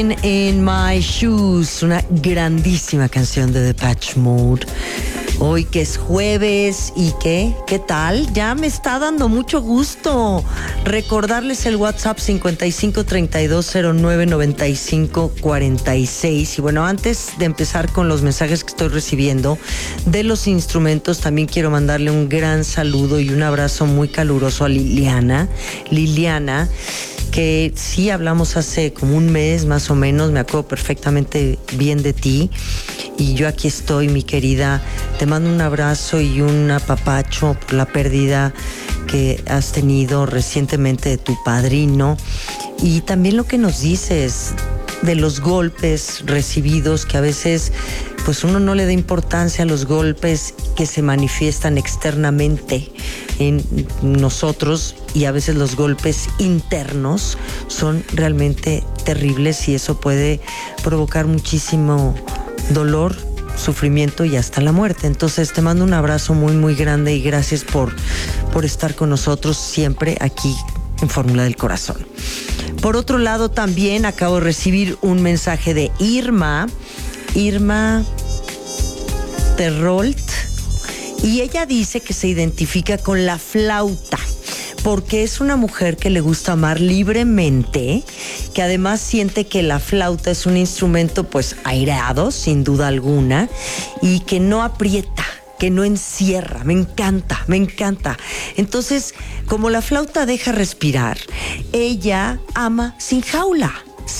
In My Shoes, una grandísima canción de Depeche Mode. Hoy que es jueves y ¿qué tal? Ya me está dando mucho gusto recordarles el WhatsApp 5532099546. Y bueno, antes de empezar con los mensajes que estoy recibiendo de los instrumentos, también quiero mandarle un gran saludo y un abrazo muy caluroso a Liliana, que sí hablamos hace como un mes más o menos, me acuerdo perfectamente bien de ti y yo aquí estoy, mi querida, te mando un abrazo y un apapacho por la pérdida que has tenido recientemente de tu padrino y también lo que nos dices de los golpes recibidos, que a veces pues uno no le da importancia a los golpes que se manifiestan externamente en nosotros y a veces los golpes internos son realmente terribles y eso puede provocar muchísimo dolor, sufrimiento y hasta la muerte. Entonces te mando un abrazo muy muy grande y gracias por estar con nosotros siempre aquí en Fórmula del Corazón. Por otro lado, también acabo de recibir un mensaje de Irma Terrolt, y ella dice que se identifica con la flauta porque es una mujer que le gusta amar libremente, que además siente que la flauta es un instrumento pues aireado, sin duda alguna, y que no aprieta, que no encierra. Me encanta. Entonces, como la flauta deja respirar, ella ama sin jaula,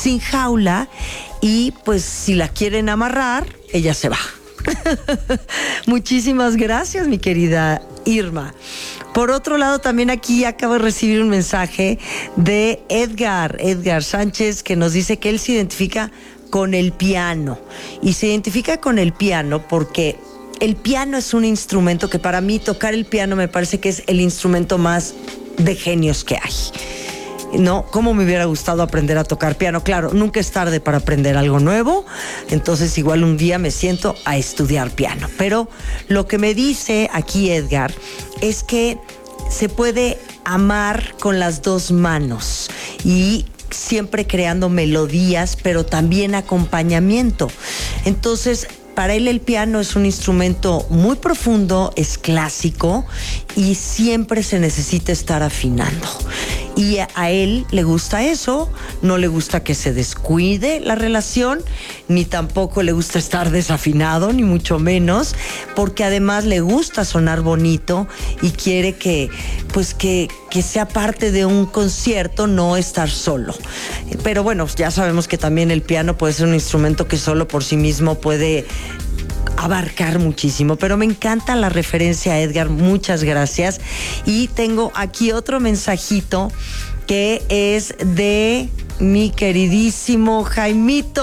y pues si la quieren amarrar, ella se va. Muchísimas gracias, mi querida Irma. Por otro lado, también aquí acabo de recibir un mensaje de Edgar Sánchez, que nos dice que él se identifica con el piano. Y se identifica con el piano porque el piano es un instrumento que para mí tocar el piano me parece que es el instrumento más de genios que hay. No, cómo me hubiera gustado aprender a tocar piano. Claro, nunca es tarde para aprender algo nuevo, entonces igual un día me siento a estudiar piano. Pero lo que me dice aquí Edgar es que se puede amar con las dos manos y siempre creando melodías, pero también acompañamiento. Entonces, para él el piano es un instrumento muy profundo, es clásico y siempre se necesita estar afinando. Y a él le gusta eso, no le gusta que se descuide la relación, ni tampoco le gusta estar desafinado, ni mucho menos, porque además le gusta sonar bonito y quiere que sea parte de un concierto, no estar solo. Pero bueno, ya sabemos que también el piano puede ser un instrumento que solo por sí mismo puede abarcar muchísimo, pero me encanta la referencia, Edgar, muchas gracias. Y tengo aquí otro mensajito que es de mi queridísimo James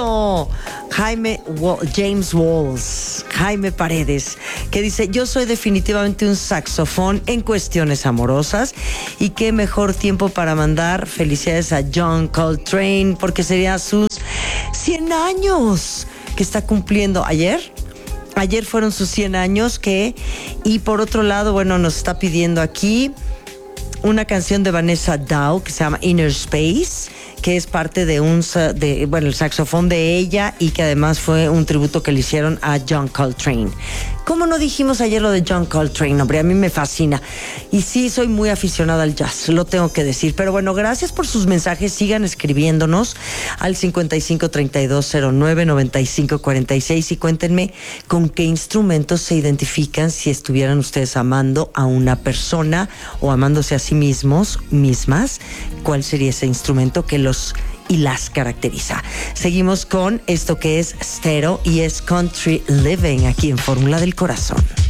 Walls, Jaime Paredes, que dice: yo soy definitivamente un saxofón en cuestiones amorosas y qué mejor tiempo para mandar felicidades a John Coltrane porque sería sus 100 años que está cumpliendo ayer fueron sus 100 años y por otro lado, bueno, nos está pidiendo aquí una canción de Vanessa Dow que se llama Inner Space, que es parte de el saxofón de ella y que además fue un tributo que le hicieron a John Coltrane. ¿Cómo no dijimos ayer lo de John Coltrane? Hombre, a mí me fascina. Y sí, soy muy aficionada al jazz, lo tengo que decir. Pero bueno, gracias por sus mensajes. Sigan escribiéndonos al 5532099546 y cuéntenme con qué instrumentos se identifican si estuvieran ustedes amando a una persona o amándose a sí mismos, mismas. ¿Cuál sería ese instrumento que los y las caracteriza? Seguimos con esto que es Stereo y es Country Living aquí en Fórmula del Corazón.